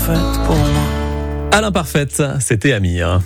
parfaite pour moi. À l'imparfaite, c'était Amir.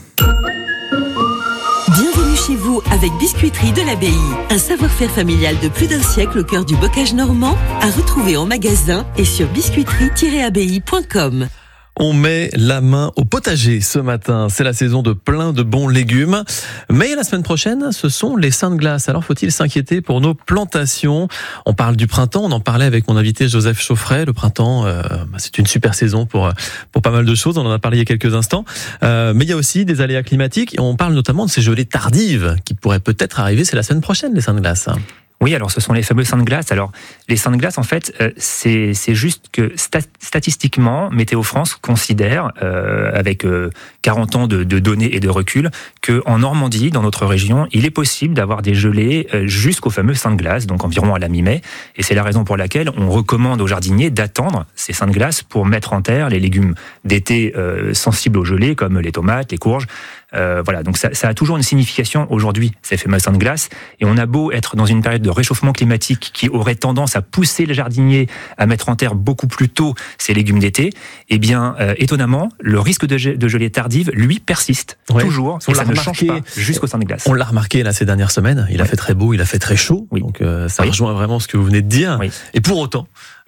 Bienvenue chez vous avec Biscuiterie de l'Abbaye. Un savoir-faire familial de plus d'un siècle au cœur du bocage normand, à retrouver en magasin et sur biscuiterie-abbaye.com. On met la main au potager ce matin. C'est la saison de plein de bons légumes. Mais la semaine prochaine, ce sont les seins de glace. Alors faut-il s'inquiéter pour nos plantations? On parle du printemps. On en parlait avec mon invité Joseph Chauffret. Le printemps, c'est une super saison pour pas mal de choses. On en a parlé il y a quelques instants. Mais il y a aussi des aléas climatiques. Et on parle notamment de ces gelées tardives qui pourraient peut-être arriver. C'est la semaine prochaine, les seins de glace. Oui, alors ce sont les fameux seins de glace. Alors, les seins de glace, en fait, c'est juste que statistiquement, Météo France considère, avec 40 ans de données et de recul, qu'en Normandie, dans notre région, il est possible d'avoir des gelées jusqu'aux fameux seins de glace, donc environ à la mi-mai. Et c'est la raison pour laquelle on recommande aux jardiniers d'attendre ces seins de glace pour mettre en terre les légumes d'été sensibles aux gelées, comme les tomates, les courges. Voilà, donc ça a toujours une signification aujourd'hui, ces fameux seins de glace. Et on a beau être dans une période de réchauffement climatique qui aurait tendance à pousser les jardiniers à mettre en terre beaucoup plus tôt ces légumes d'été, eh bien, étonnamment, le risque de gelée tardive, lui, persiste toujours. Et ça ne change pas jusqu'au seins de glace. On l'a remarqué là ces dernières semaines. Il a fait très beau, il a fait très chaud. Oui. Donc ça rejoint vraiment ce que vous venez de dire. Oui. Et pour autant,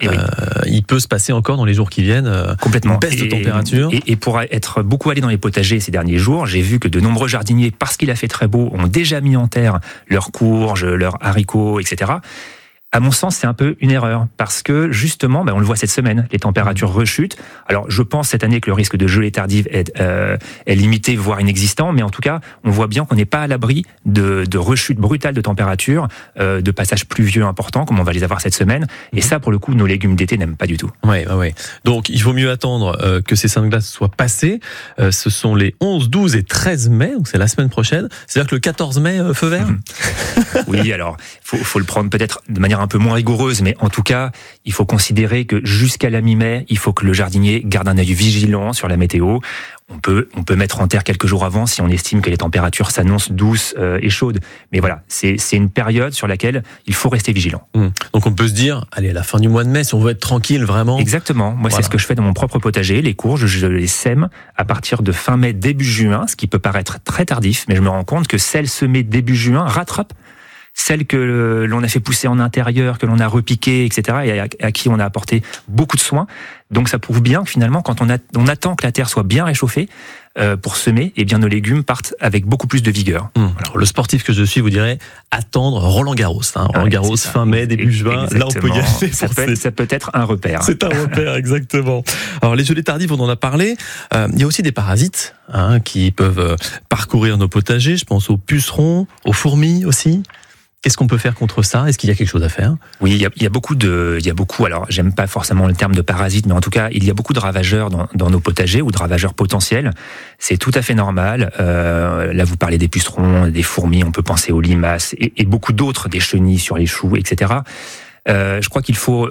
il peut se passer encore dans les jours qui viennent complètement une baisse de température. Et pour être beaucoup allé dans les potagers ces derniers jours, j'ai vu que de nombreux jardiniers, parce qu'il a fait très beau, ont déjà mis en terre leurs courges, leurs haricots, etc. À mon sens, c'est un peu une erreur, parce que justement, on le voit cette semaine, les températures rechutent. Alors, je pense cette année que le risque de gelée tardive est limité, voire inexistant, mais en tout cas, on voit bien qu'on n'est pas à l'abri de rechutes brutales de température, de passages pluvieux importants, comme on va les avoir cette semaine. Et ça, pour le coup, nos légumes d'été n'aiment pas du tout. Oui. Donc, il vaut mieux attendre que ces seins de glace soient passés. Ce sont les 11, 12 et 13 mai, donc c'est la semaine prochaine. C'est-à-dire que le 14 mai, feu vert? Oui, alors, faut le prendre peut-être de manière un peu moins rigoureuse, mais en tout cas, il faut considérer que jusqu'à la mi-mai, il faut que le jardinier garde un œil vigilant sur la météo. On peut mettre en terre quelques jours avant si on estime que les températures s'annoncent douces et chaudes. Mais voilà, c'est une période sur laquelle il faut rester vigilant. Donc on peut se dire, allez, à la fin du mois de mai, si on veut être tranquille vraiment. Exactement. Moi, c'est ce que je fais dans mon propre potager. Les courges, je les sème à partir de fin mai, début juin, ce qui peut paraître très tardif, mais je me rends compte que celles semées début juin rattrapent celles que l'on a fait pousser en intérieur, que l'on a repiquées, etc., et à qui on a apporté beaucoup de soins. Donc ça prouve bien que finalement, quand on attend que la terre soit bien réchauffée pour semer, eh bien nos légumes partent avec beaucoup plus de vigueur. Voilà. Le sportif que je suis vous dirait attendre Roland Garros. Roland Garros, fin mai, début juin, là on peut y aller. Ça peut être un repère. C'est un repère, exactement. Alors les gelées tardives, on en a parlé. Il y a aussi des parasites qui peuvent parcourir nos potagers. Je pense aux pucerons, aux fourmis aussi. Qu'est-ce qu'on peut faire contre ça? Est-ce qu'il y a quelque chose à faire? Oui, il y a beaucoup, alors j'aime pas forcément le terme de parasite, mais en tout cas, il y a beaucoup de ravageurs dans nos potagers, ou de ravageurs potentiels. C'est tout à fait normal. Là, vous parlez des pucerons, des fourmis, on peut penser aux limaces, et beaucoup d'autres, des chenilles sur les choux, etc. Je crois qu'il faut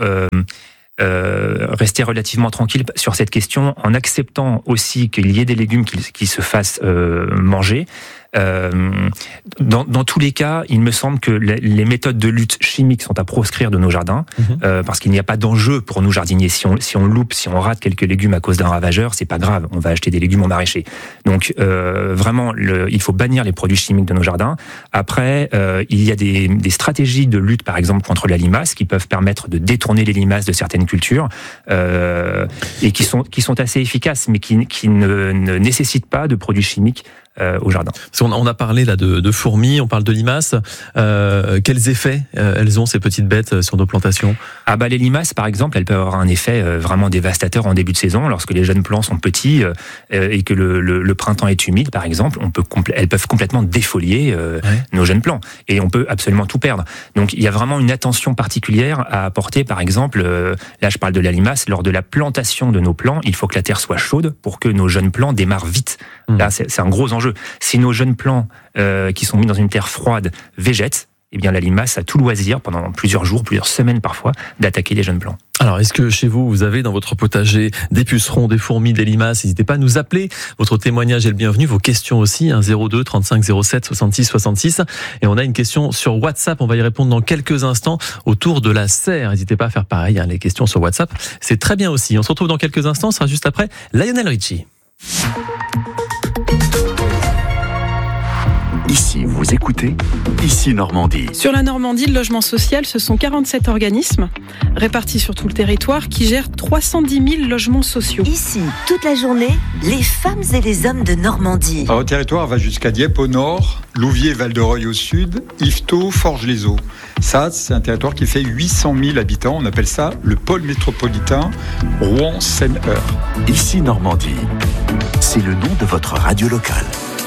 rester relativement tranquille sur cette question, en acceptant aussi qu'il y ait des légumes qui se fassent manger. Dans tous les cas, il me semble que les méthodes de lutte chimique sont à proscrire de nos jardins, parce qu'il n'y a pas d'enjeu pour nous jardiniers. Si on loupe, si on rate quelques légumes à cause d'un ravageur, c'est pas grave, on va acheter des légumes en maraîcher. Donc vraiment, il faut bannir les produits chimiques de nos jardins. Après, il y a des stratégies de lutte, par exemple contre la limace, qui peuvent permettre de détourner les limaces de certaines cultures, et qui sont assez efficaces, mais qui ne nécessitent pas de produits chimiques au jardin. On a parlé là de fourmis, on parle de limaces. Quels effets elles ont, ces petites bêtes, sur nos plantations? Les limaces, par exemple, elles peuvent avoir un effet vraiment dévastateur en début de saison, lorsque les jeunes plants sont petits et que le printemps est humide, par exemple. Elles peuvent complètement défolier nos jeunes plants, et on peut absolument tout perdre. Donc il y a vraiment une attention particulière à apporter. Par exemple, là je parle de la limace, lors de la plantation de nos plants, il faut que la terre soit chaude pour que nos jeunes plants démarrent vite. Là, c'est un gros enjeu. Si nos jeunes plants qui sont mis dans une terre froide végètent, eh bien la limace a tout loisir pendant plusieurs jours, plusieurs semaines parfois, d'attaquer les jeunes plants. Alors, est-ce que chez vous, vous avez dans votre potager des pucerons, des fourmis, des limaces? N'hésitez pas à nous appeler. Votre témoignage est le bienvenu. Vos questions aussi, 02 35 07 66 66. Et on a une question sur WhatsApp. On va y répondre dans quelques instants autour de la serre. N'hésitez pas à faire pareil. Les questions sur WhatsApp, c'est très bien aussi. On se retrouve dans quelques instants. Ce sera juste après Lionel Richie. Ici, vous écoutez Ici Normandie. Sur la Normandie, le logement social, ce sont 47 organismes répartis sur tout le territoire qui gèrent 310 000 logements sociaux. Ici, toute la journée, les femmes et les hommes de Normandie. Notre territoire va jusqu'à Dieppe au nord, Louviers, Val-de-Reuil au sud, Yvetot, Forges-les-Eaux. Ça, c'est un territoire qui fait 800 000 habitants. On appelle ça le pôle métropolitain Rouen-Seine-Eure. Ici Normandie, c'est le nom de votre radio locale.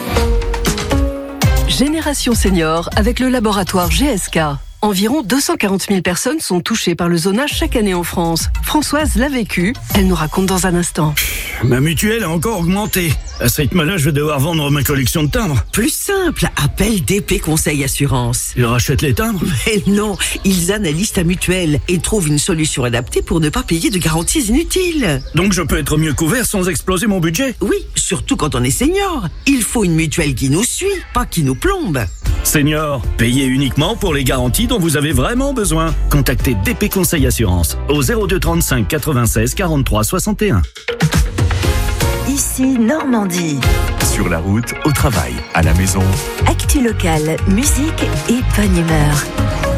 Génération Senior avec le laboratoire GSK. Environ 240 000 personnes sont touchées par le zonage chaque année en France. Françoise l'a vécu, elle nous raconte dans un instant. Ma mutuelle a encore augmenté. À ce rythme-là, je vais devoir vendre ma collection de timbres. Plus simple, appelle DP Conseil Assurance. Ils rachètent les timbres? Mais non, ils analysent ta mutuelle et trouvent une solution adaptée pour ne pas payer de garanties inutiles. Donc je peux être mieux couvert sans exploser mon budget? Oui, surtout quand on est senior. Il faut une mutuelle qui nous suit, pas qui nous plombe. Senior, payez uniquement pour les garanties dont vous avez vraiment besoin. Contactez DP Conseil Assurance au 02 35 96 43 61. Ici Normandie. Sur la route, au travail, à la maison. Actu locale, musique et bonne humeur.